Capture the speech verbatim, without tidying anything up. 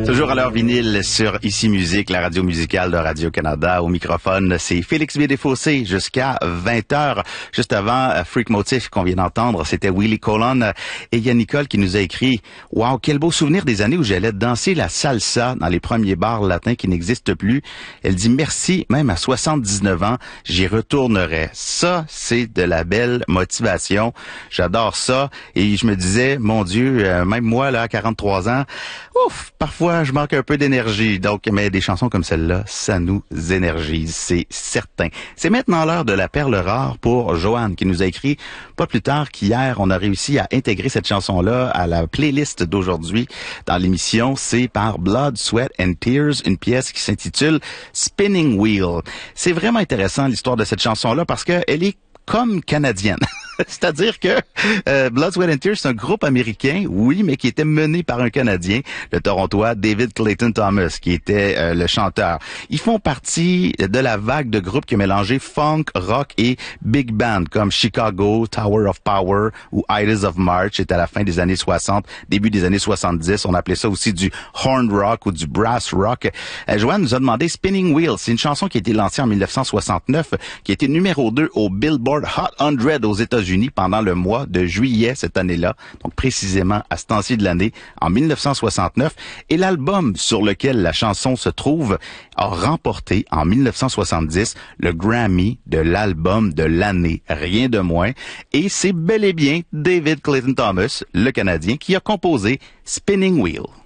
Toujours à l'heure vinyle sur Ici Musique, la radio musicale de Radio-Canada. Au microphone, c'est Félix B. Desfossés jusqu'à vingt heures. Juste avant, Freak Motif qu'on vient d'entendre, c'était Willie Colon. Et il y a Nicole qui nous a écrit « Wow, quel beau souvenir des années où j'allais danser la salsa dans les premiers bars latins qui n'existent plus. » Elle dit « Merci, même à soixante-dix-neuf ans, j'y retournerai. » Ça, c'est de la belle motivation. J'adore ça. Et je me disais, mon Dieu, euh, même moi, là, à quarante-trois ans, ouf, parfois, je manque un peu d'énergie. Donc, mais des chansons comme celle-là, ça nous énergise, c'est certain. C'est maintenant l'heure de la perle rare pour Joanne, qui nous a écrit pas plus tard qu'hier, on a réussi à intégrer cette chanson-là à la playlist d'aujourd'hui dans l'émission. C'est par Blood, Sweat and Tears, une pièce qui s'intitule Spinning Wheel. C'est vraiment intéressant l'histoire de cette chanson-là parce que elle est comme canadienne. C'est-à-dire que euh, Blood, Sweat and Tears, c'est un groupe américain, oui, mais qui était mené par un Canadien, le Torontois David Clayton Thomas, qui était euh, le chanteur. Ils font partie de la vague de groupes qui a mélangé funk, rock et big band, comme Chicago, Tower of Power ou Idols of March. C'était à la fin des années soixante, début des années soixante-dix. On appelait ça aussi du horn rock ou du brass rock. Euh, Joanne nous a demandé Spinning Wheel. C'est une chanson qui a été lancée en dix-neuf cent soixante-neuf, qui a été numéro deux au Billboard Hot cent aux États-Unis pendant le mois de juillet cette année-là, donc précisément à ce temps-ci de l'année, en dix-neuf cent soixante-neuf. Et l'album sur lequel la chanson se trouve a remporté en dix-neuf cent soixante-dix le Grammy de l'album de l'année, rien de moins. Et c'est bel et bien David Clayton Thomas, le Canadien, qui a composé Spinning Wheel.